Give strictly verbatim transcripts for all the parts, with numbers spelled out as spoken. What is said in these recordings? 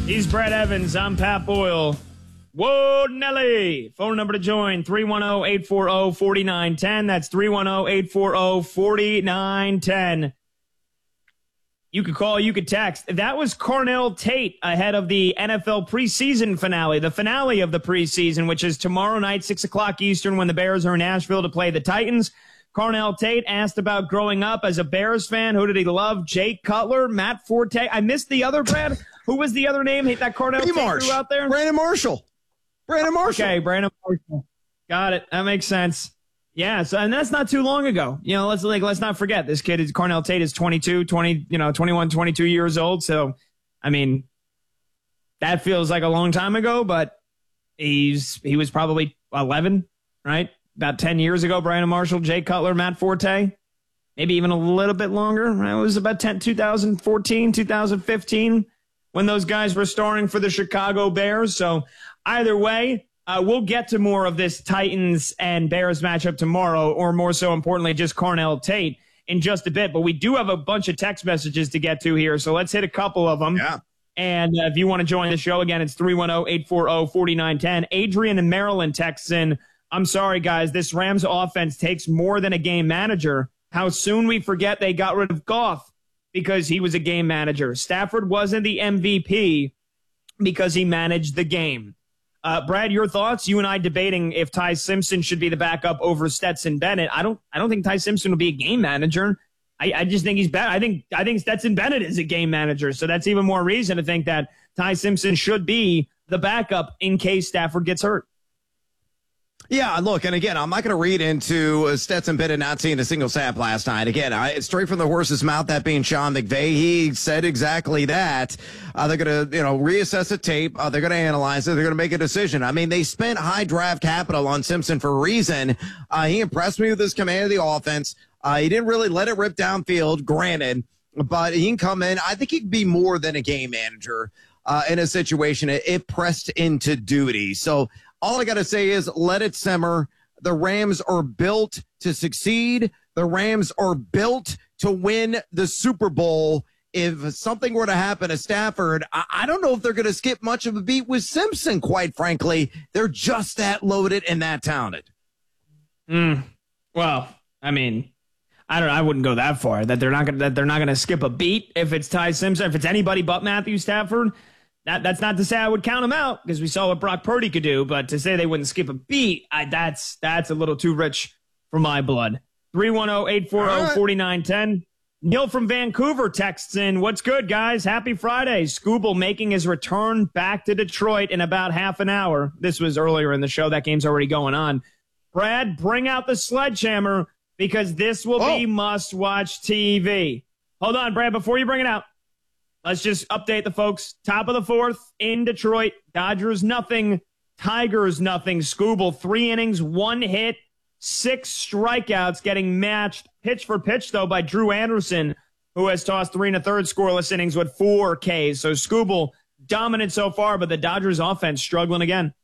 He's Brad Evans. I'm Pat Boyle. Whoa, Nelly. Phone number to join, three one zero, eight four zero, four nine one zero. That's three one zero, eight four zero, four nine one zero. You could call, you could text. That was Carnell Tate ahead of the N F L preseason finale, the finale of the preseason, which is tomorrow night, six o'clock Eastern, when the Bears are in Nashville to play the Titans. Carnell Tate asked about growing up as a Bears fan. Who did he love? Jake Cutler, Matt Forte. I missed the other, Brad. Who was the other name that Carnell Tate Marsh. threw out there? Brandon Marshall. Brandon Marshall. Okay, Brandon Marshall. Got it. That makes sense. Yeah, so and that's not too long ago. You know, let's like let's not forget this kid is Carnell Tate is twenty-two, twenty, you know, twenty-one, twenty-two years old. So, I mean, that feels like a long time ago, but he's he was probably eleven, right? About ten years ago, Brandon Marshall, Jay Cutler, Matt Forte. Maybe even a little bit longer. It was about ten, twenty fourteen, twenty fifteen when those guys were starring for the Chicago Bears. So, either way, Uh, we'll get to more of this Titans and Bears matchup tomorrow, or more so importantly, just Carnell Tate in just a bit. But we do have a bunch of text messages to get to here, so let's hit a couple of them. Yeah. And uh, if you want to join the show, again, it's three one zero, eight four zero, four nine one zero. Adrian in Maryland texts in, I'm sorry, guys, this Rams offense takes more than a game manager. How soon we forget they got rid of Goff because he was a game manager. Stafford wasn't the M V P because he managed the game. Uh, Brad, your thoughts? You and I debating if Ty Simpson should be the backup over Stetson Bennett. I don't. I don't think Ty Simpson will be a game manager. I, I just think he's better. I think. I think Stetson Bennett is a game manager. So that's even more reason to think that Ty Simpson should be the backup in case Stafford gets hurt. Yeah, look, and again, I'm not going to read into Stetson Bennett not seeing a single snap last night. Again, I, straight from the horse's mouth, that being Sean McVay, he said exactly that. Uh, they're going to, you know, reassess the tape. Uh, they're going to analyze it. They're going to make a decision. I mean, they spent high draft capital on Simpson for a reason. Uh, he impressed me with his command of the offense. Uh, he didn't really let it rip downfield, granted, but he can come in. I think he could be more than a game manager uh, in a situation. It, it pressed into duty. So, all I got to say is let it simmer. The Rams are built to succeed. The Rams are built to win the Super Bowl. If something were to happen to Stafford, I, I don't know if they're going to skip much of a beat with Simpson, quite frankly. They're just that loaded and that talented. Mm. Well, I mean, I don't. I wouldn't go that far. That they're not going. That they're not going to skip a beat if it's Ty Simpson. If it's anybody but Matthew Stafford. That, that's not to say I would count them out because we saw what Brock Purdy could do, but to say they wouldn't skip a beat, I, that's that's a little too rich for my blood. three one zero, eight four zero, four nine one zero. Neil from Vancouver texts in, what's good, guys? Happy Friday. Scooble making his return back to Detroit in about half an hour. This was earlier in the show. That game's already going on. Brad, bring out the sledgehammer because this will oh. be must-watch T V. Hold on, Brad, before you bring it out. Let's just update the folks. Top of the fourth in Detroit. Dodgers nothing. Tigers nothing. Scooble three innings, one hit, six strikeouts, getting matched pitch for pitch, though, by Drew Anderson, who has tossed three and a third scoreless innings with four Ks. So Scooble dominant so far, but the Dodgers offense struggling again.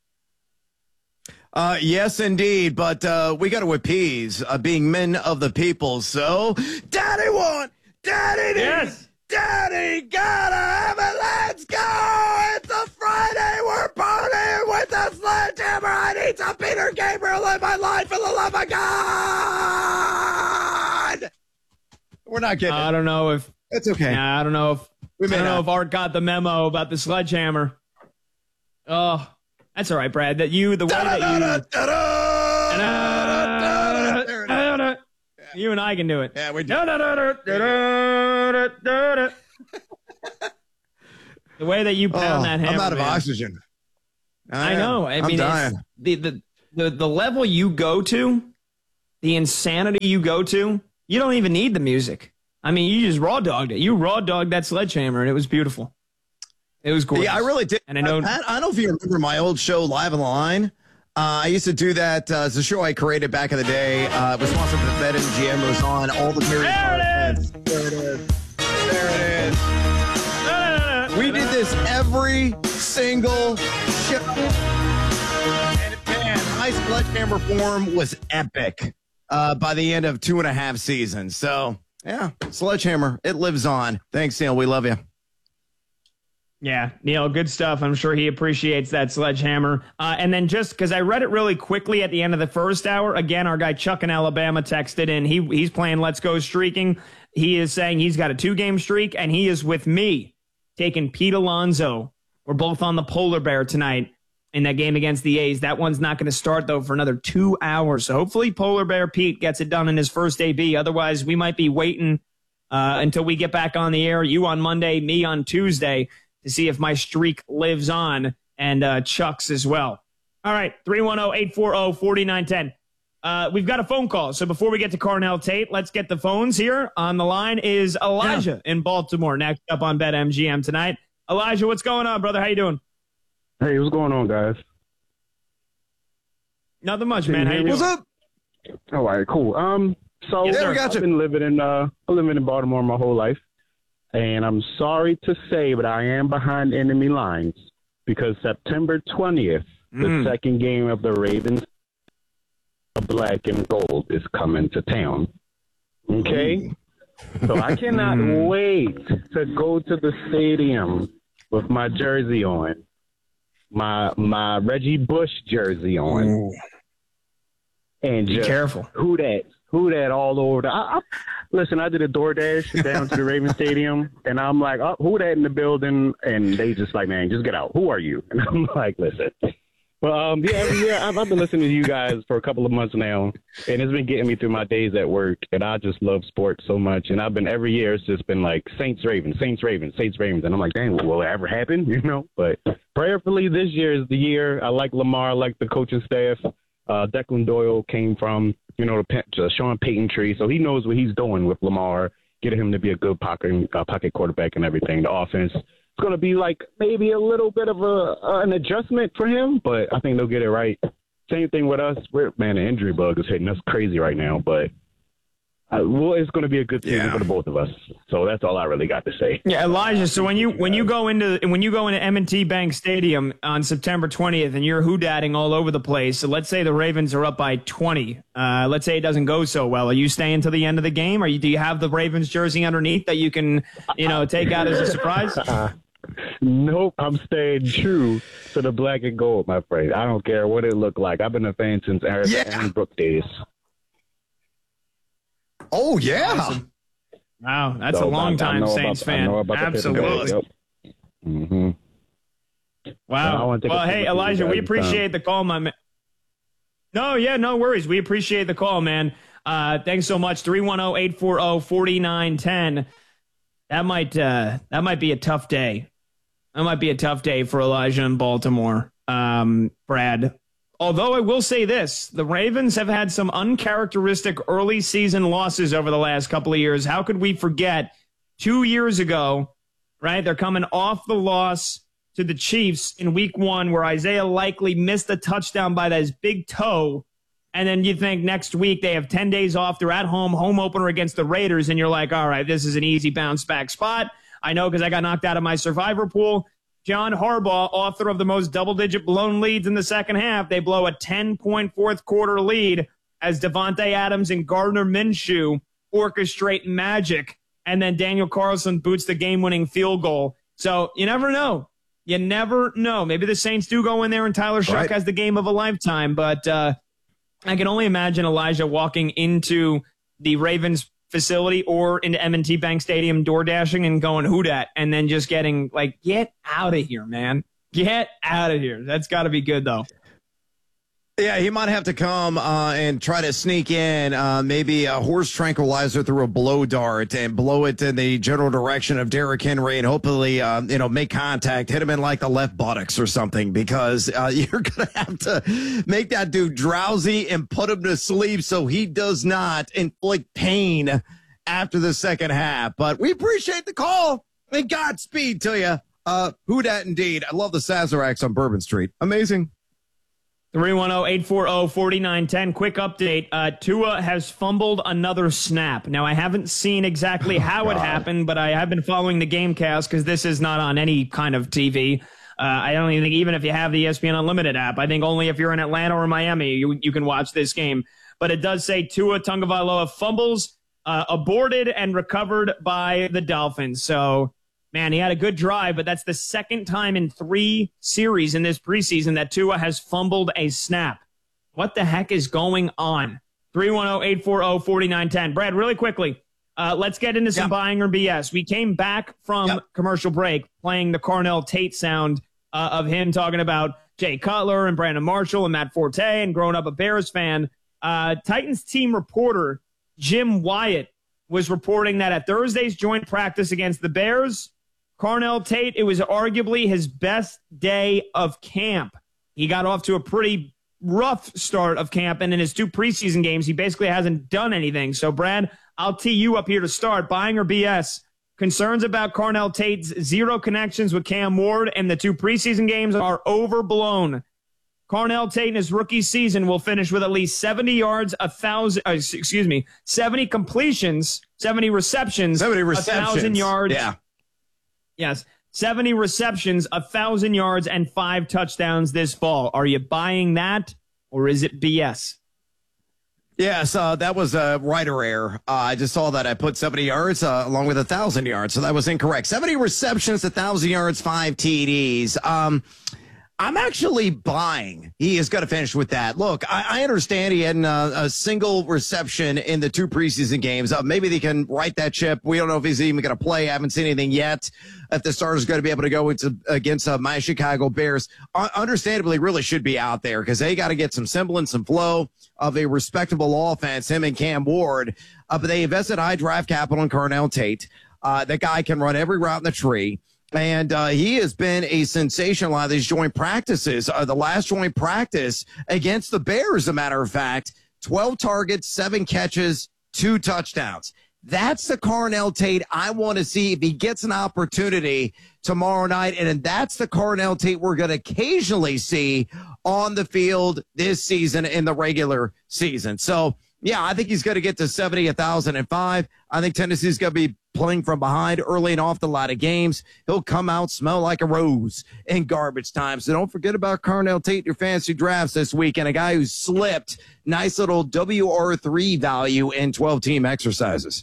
Uh, yes, indeed. But uh, we got to appease uh, being men of the people. So, Daddy won! Daddy did! Yes! Daddy, gotta have it, let's go! It's a Friday, we're partying with a sledgehammer! I need some Peter Gabriel in my life, for the love of God! We're not getting I it. don't know if... It's okay. Nah, I don't know if... We I may don't not. know if Art got the memo about the sledgehammer. Oh, that's all right, Brad. That you, the way that you... You and I can do it. Yeah, we do. The way that you pound oh, that hammer. I'm out of man. oxygen. I, I know. I I'm mean, dying. it's the, the the the level you go to, the insanity you go to, you don't even need the music. I mean, you just raw dogged it. You raw dogged that sledgehammer, and it was beautiful. It was gorgeous. Yeah, I really did. And I know. Pat, I don't know if you remember my old show, Live on the Line. Uh, I used to do that. Uh, it's a show I created back in the day. Uh, it was sponsored by BetMGM. It was on all the period. There it is. There it is. There it is. We did this every single show. And man, my sledgehammer form was epic uh, by the end of two and a half seasons. So, yeah, sledgehammer, it lives on. Thanks, Neil. We love you. Yeah, Neil, good stuff. I'm sure he appreciates that sledgehammer. Uh, and then just because I read it really quickly at the end of the first hour, again, our guy Chuck in Alabama texted in. He he's playing Let's Go Streaking. He is saying he's got a two-game streak, and he is with me, taking Pete Alonso. We're both on the Polar Bear tonight in that game against the A's. That one's not going to start, though, for another two hours. So hopefully Polar Bear Pete gets it done in his first A B. Otherwise, we might be waiting uh, until we get back on the air, you on Monday, me on Tuesday, to see if my streak lives on, and uh, Chuck's as well. All right, three one zero, eight four zero, four nine one zero. Uh, we've got a phone call. So before we get to Carnell Tate, let's get the phones here. On the line is Elijah yeah. in Baltimore, next up on BetMGM tonight. Elijah, what's going on, brother? How you doing? Hey, what's going on, guys? Nothing much, man. How you doing? What's up? All right, cool. Um, so yes, we got I've you. been living in uh, living in Baltimore my whole life. And I'm sorry to say, but I am behind enemy lines because September twentieth, Mm. the second game of the Ravens, black and gold, is coming to town. Okay? So I cannot wait to go to the stadium with my jersey on, my my Reggie Bush jersey on. Ooh. And Be just careful. Who that? Who that all over the I, I, listen, I did a DoorDash down to the Ravens Stadium, and I'm like, oh, who that in the building? And they just like, man, just get out. Who are you? And I'm like, listen. Well, um, yeah, every year I've, I've been listening to you guys for a couple of months now, and it's been getting me through my days at work, and I just love sports so much. And I've been, every year, it's just been like Saints, Ravens, Saints, Ravens, Saints, Ravens. And I'm like, dang, will it ever happen? You know? But prayerfully, this year is the year. I like Lamar, I like the coaching staff. Uh, Declan Doyle came from, you know, the uh, Sean Payton tree, so he knows what he's doing with Lamar, getting him to be a good pocket, uh, pocket quarterback and everything. The offense is going to be like maybe a little bit of a uh, an adjustment for him, but I think they'll get it right. Same thing with us. We're, man, the injury bug is hitting us crazy right now, but uh, well, it's going to be a good season Yeah. for the both of us. So that's all I really got to say. Yeah, Elijah. So when you when you go into when you go into M and T Bank Stadium on September twentieth and you're hoodatting all over the place, so let's say the Ravens are up by twenty. Uh, let's say it doesn't go so well. Are you staying to the end of the game? Are you? Do you have the Ravens jersey underneath that you can, you know, take out as a surprise? Uh, nope, I'm staying true to the black and gold, my friend. I don't care what it looked like. I've been a fan since Aaron, Yeah. Aaron Brook days. Oh, yeah. Awesome. Wow, that's So, a long I- I time know Saints about, I fan. know about the Absolutely. Yep. Mm-hmm. I Wow. wanna take a Well, picture hey, with you Elijah, guys we this appreciate the call, my man. No, yeah, no worries. We appreciate the call, man. Uh, thanks so much. three one zero, eight four zero, four nine one zero. That might uh, that might be a tough day. That might be a tough day for Elijah in Baltimore, um, Brad. Although I will say this, the Ravens have had some uncharacteristic early season losses over the last couple of years. How could we forget two years ago, right? They're coming off the loss to the Chiefs in week one where Isaiah Likely missed a touchdown by his big toe. And then you think next week they have ten days off. They're at home, home opener against the Raiders. And you're like, all right, this is an easy bounce back spot. I know because I got knocked out of my survivor pool. John Harbaugh, author of the most double-digit blown leads in the second half, they blow a ten-point fourth quarter lead as Devontae Adams and Gardner Minshew orchestrate magic, and then Daniel Carlson boots the game-winning field goal. So you never know. You never know. Maybe the Saints do go in there and Tyler Shuck Right. has the game of a lifetime, but uh, I can only imagine Elijah walking into the Ravens facility or into M and T Bank Stadium, door dashing and going, who dat? And then just getting like, get out of here, man. Get out of here. That's got to be good, though. Yeah, he might have to come uh, and try to sneak in uh, maybe a horse tranquilizer through a blow dart and blow it in the general direction of Derrick Henry and hopefully, um, you know, make contact, hit him in like the left buttocks or something because uh, you're going to have to make that dude drowsy and put him to sleep so he does not inflict pain after the second half. But we appreciate the call and Godspeed to you. Uh, who dat indeed? I love the Sazeracs on Bourbon Street. Amazing. three one zero, eight four zero, four nine one zero. Quick update. Uh, Tua has fumbled another snap. Now, I haven't seen exactly how God. it happened, but I have been following the Gamecast because this is not on any kind of T V. Uh, I don't even think even if you have the E S P N Unlimited app, I think only if you're in Atlanta or Miami, you, you can watch this game. But it does say Tua Tagovailoa fumbles, uh, aborted and recovered by the Dolphins. So man, he had a good drive, but that's the second time in three series in this preseason that Tua has fumbled a snap. What the heck is going on? three one zero, eight four zero, four nine one zero. Brad, really quickly, uh, let's get into some yep. buying or B S. We came back from yep. commercial break playing the Carnell Tate sound uh, of him talking about Jay Cutler and Brandon Marshall and Matt Forte and growing up a Bears fan. Uh, Titans team reporter Jim Wyatt was reporting that at Thursday's joint practice against the Bears, Carnell Tate, it was arguably his best day of camp. He got off to a pretty rough start of camp, and in his two preseason games, he basically hasn't done anything. So, Brad, I'll tee you up here to start. Buying or B S? Concerns about Carnell Tate's zero connections with Cam Ward and the two preseason games are overblown. Carnell Tate in his rookie season will finish with at least seventy yards, a thousand, uh, excuse me, seventy completions, seventy receptions, seventy receptions, a thousand yards. Yeah. Yes. seventy receptions, a thousand yards, and five touchdowns this fall. Are you buying that, or is it B S? Yes, uh, that was a writer error. Uh, I just saw that I put seventy yards uh, along with a thousand yards, so that was incorrect. seventy receptions, a thousand yards, five T Ds. Um, I'm actually buying. He is going to finish with that. Look, I, I understand he had uh, a single reception in the two preseason games. Uh, maybe they can right that ship. We don't know if he's even going to play. I haven't seen anything yet. If the starter's going to be able to go into against uh, my Chicago Bears, uh, understandably, really should be out there because they got to get some semblance and flow of a respectable offense. Him and Cam Ward, uh, but they invested high draft capital in Carnell Tate. Uh, that guy can run every route in the tree. And uh, he has been a sensation a lot of these joint practices. Uh, the last joint practice against the Bears, as a matter of fact, twelve targets, seven catches, two touchdowns. That's the Carnell Tate I want to see if he gets an opportunity tomorrow night. And that's the Carnell Tate we're going to occasionally see on the field this season in the regular season. So, yeah, I think he's going to get to seventy, one thousand five. I think Tennessee's going to be playing from behind early and often a lot of games. He'll come out, smell like a rose in garbage time. So don't forget about Carnell Tate in your fantasy drafts this week, and a guy who slipped nice little W R three value in twelve-team exercises.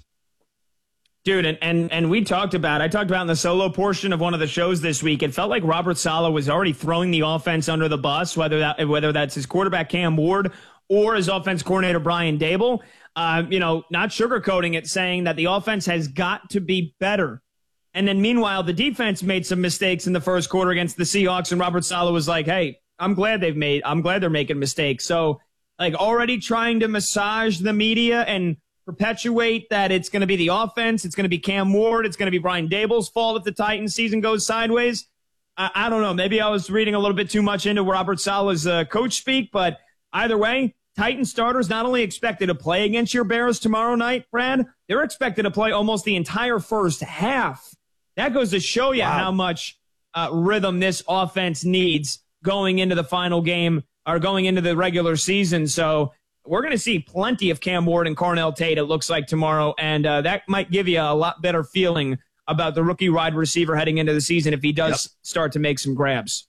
Dude, and, and and we talked about, I talked about in the solo portion of one of the shows this week, it felt like Robert Saleh was already throwing the offense under the bus, whether that whether that's his quarterback Cam Ward or his offense coordinator Brian Dable. Uh, you know, not sugarcoating it, saying that the offense has got to be better. And then meanwhile, the defense made some mistakes in the first quarter against the Seahawks, and Robert Saleh was like, hey, I'm glad they've made, I'm glad they're making mistakes. So, like, already trying to massage the media and perpetuate that it's going to be the offense, it's going to be Cam Ward, it's going to be Brian Dable's fault if the Titans season goes sideways. I, I don't know. Maybe I was reading a little bit too much into Robert Saleh's uh, coach speak, but either way, Titan starters not only expected to play against your Bears tomorrow night, Brad, they're expected to play almost the entire first half. That goes to show you wow. how much uh, rhythm this offense needs going into the final game or going into the regular season. So we're going to see plenty of Cam Ward and Carnell Tate, it looks like, tomorrow, and uh, that might give you a lot better feeling about the rookie wide receiver heading into the season if he does yep. start to make some grabs.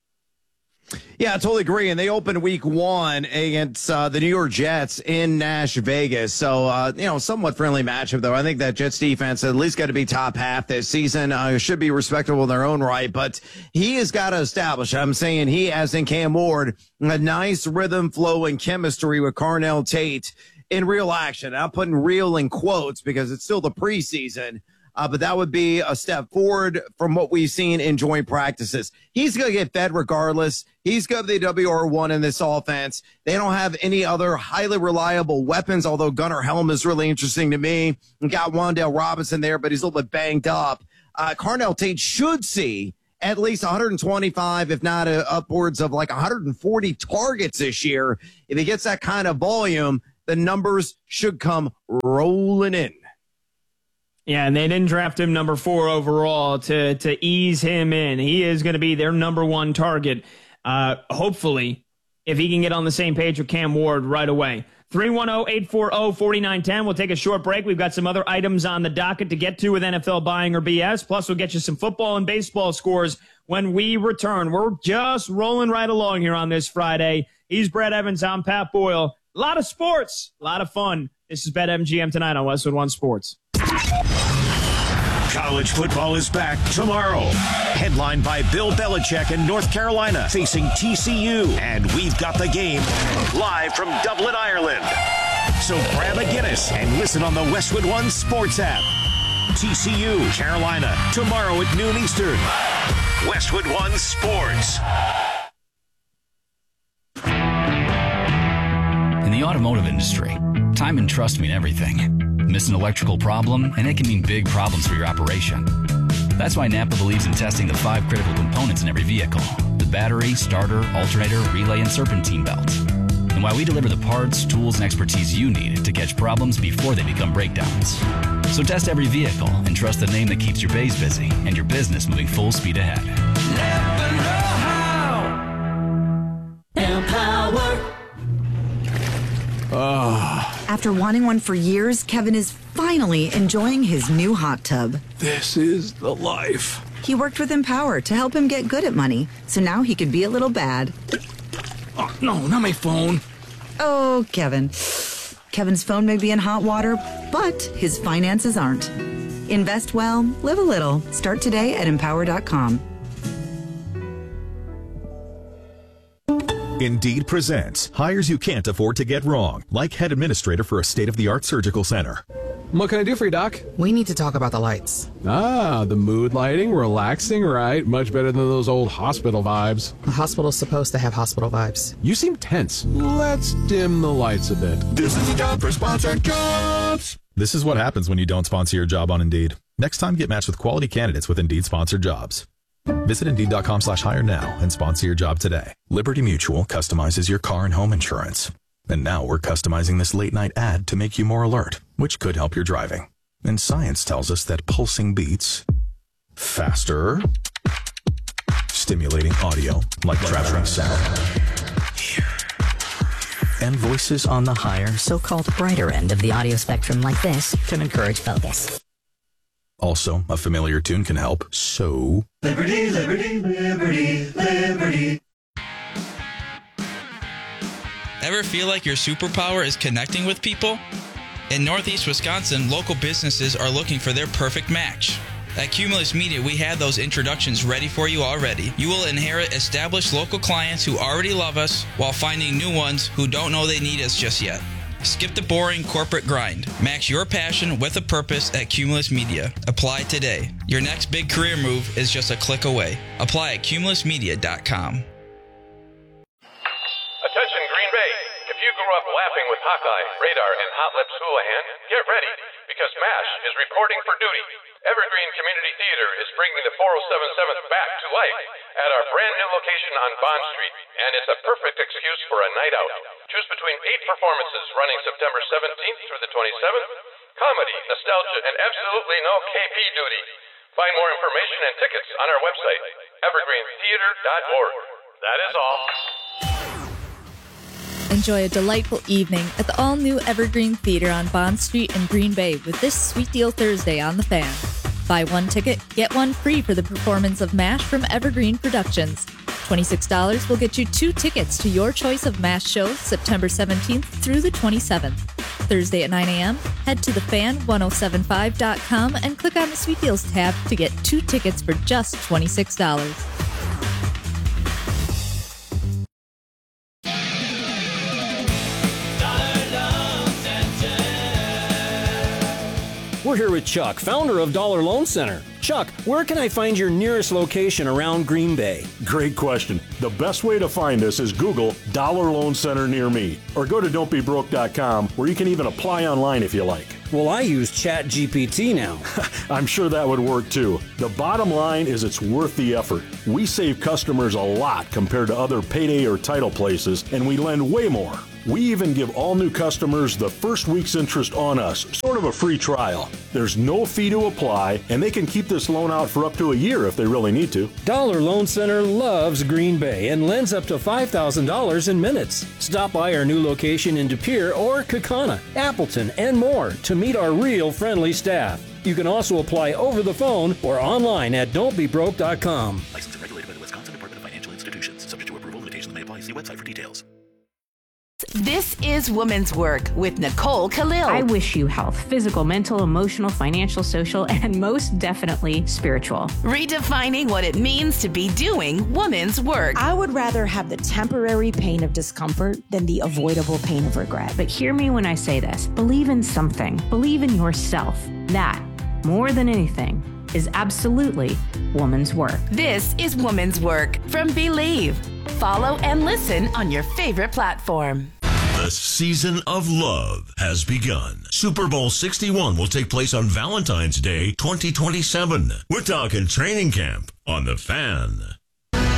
Yeah, I totally agree. And they opened week one against uh, the New York Jets in Nash Vegas. So, uh, you know, somewhat friendly matchup, though. I think that Jets defense at least got to be top half this season. Uh, should be respectable in their own right. But he has got to establish, I'm saying he, as in Cam Ward, a nice rhythm, flow, and chemistry with Carnell Tate in real action. I'm putting real in quotes because it's still the preseason. Uh, but that would be a step forward from what we've seen in joint practices. He's going to get fed regardless. He's going to be the W R one in this offense. They don't have any other highly reliable weapons, although Gunnar Helm is really interesting to me. We got Wan'Dale Robinson there, but he's a little bit banged up. Uh, Carnell Tate should see at least one hundred twenty-five, if not uh, upwards of like one hundred forty targets this year. If he gets that kind of volume, the numbers should come rolling in. Yeah, and they didn't draft him number four overall to to ease him in. He is going to be their number one target, uh, hopefully, if he can get on the same page with Cam Ward right away. three one zero, eight four zero, four nine one zero. We'll take a short break. We've got some other items on the docket to get to with N F L buying or B S. Plus, we'll get you some football and baseball scores when we return. We're just rolling right along here on this Friday. He's Brad Evans. I'm Pat Boyle. A lot of sports, a lot of fun. This is BetMGM tonight on Westwood One Sports. College football is back tomorrow. Headlined by Bill Belichick in North Carolina facing T C U. And we've got the game live from Dublin, Ireland. So grab a Guinness and listen on the Westwood One Sports app. T C U, Carolina, tomorrow at noon Eastern. Westwood One Sports. In the automotive industry, time and trust mean everything. Miss an electrical problem, and it can mean big problems for your operation. That's why Napa believes in testing the five critical components in every vehicle: the battery, starter, alternator, relay, and serpentine belts. And why we deliver the parts, tools, and expertise you need to catch problems before they become breakdowns. So test every vehicle and trust the name that keeps your bays busy and your business moving full speed ahead. Napa know-how. Empower. Oh. After wanting one for years, Kevin is finally enjoying his new hot tub. This is the life. He worked with Empower to help him get good at money, so now he could be a little bad. Oh, no, not my phone. Oh, Kevin. Kevin's phone may be in hot water, but his finances aren't. Invest well, live a little. Start today at empower dot com. Indeed presents hires you can't afford to get wrong, like head administrator for a state-of-the-art surgical center. What can I do for you, Doc? We need to talk about the lights. Ah, the mood lighting, relaxing, right? Much better than those old hospital vibes. The hospital's supposed to have hospital vibes. You seem tense. Let's dim the lights a bit. This is the job for sponsored jobs. This is what happens when you don't sponsor your job on Indeed. Next time, get matched with quality candidates with Indeed sponsored jobs. Visit Indeed.com slash hire now and sponsor your job today. Liberty Mutual customizes your car and home insurance. And now we're customizing this late night ad to make you more alert, which could help your driving. And science tells us that pulsing beats faster, stimulating audio like traveling sound, and voices on the higher, so-called brighter end of the audio spectrum like this can encourage focus. Also, a familiar tune can help, so... Liberty, liberty, liberty, liberty. Ever feel like your superpower is connecting with people? In Northeast Wisconsin, local businesses are looking for their perfect match. At Cumulus Media, we have those introductions ready for you already. You will inherit established local clients who already love us while finding new ones who don't know they need us just yet. Skip the boring corporate grind. Match your passion with a purpose at Cumulus Media. Apply today. Your next big career move is just a click away. Apply at cumulus media dot com. Attention Green Bay. If you grew up laughing with Hawkeye, Radar, and Hot Lips Houlihan, get ready, because MASH is reporting for duty. Evergreen Community Theater is bringing the four oh seven seventh back to life at our brand new location on Bond Street, and it's a perfect excuse for a night out. Choose between eight performances running September seventeenth through the twenty-seventh, comedy, nostalgia, and absolutely no K P duty. Find more information and tickets on our website, evergreen theater dot org. That is all. Enjoy a delightful evening at the all-new Evergreen Theater on Bond Street in Green Bay with this Sweet Deal Thursday on The Fan. Buy one ticket, get one free for the performance of MASH from Evergreen Productions. twenty-six dollars will get you two tickets to your choice of MASH shows September seventeenth through the twenty-seventh. Thursday at nine a.m., head to the fan ten seventy-five dot com and click on the Sweet Deals tab to get two tickets for just twenty-six dollars. We're here with Chuck, founder of Dollar Loan Center. Chuck, where can I find your nearest location around Green Bay? Great question. The best way to find us is Google Dollar Loan Center near me, or go to don't be broke dot com, where you can even apply online if you like. Well, I use Chat G P T now. I'm sure that would work too. The bottom line is it's worth the effort. We save customers a lot compared to other payday or title places, and we lend way more. We even give all new customers the first week's interest on us, sort of a free trial. There's no fee to apply, and they can keep this loan out for up to a year if they really need to. Dollar Loan Center loves Green Bay and lends up to five thousand dollars in minutes. Stop by our new location in De Pere or Kaukauna, Appleton, and more to meet our real friendly staff. You can also apply over the phone or online at don't be broke dot com. Licensed and regulated by the Wisconsin Department of Financial Institutions. Subject to approval. Limitations may apply. See website for details. This is Women's Work with Nicole Khalil. I wish you health, physical, mental, emotional, financial, social, and most definitely spiritual. Redefining what it means to be doing women's work. I would rather have the temporary pain of discomfort than the avoidable pain of regret. But hear me when I say this. Believe in something. Believe in yourself. That, more than anything, is absolutely woman's work. This is Woman's Work from Believe. Follow and listen on your favorite platform. The season of love has begun. Super Bowl sixty-one will take place on Valentine's Day twenty twenty-seven. We're talking training camp on The Fan.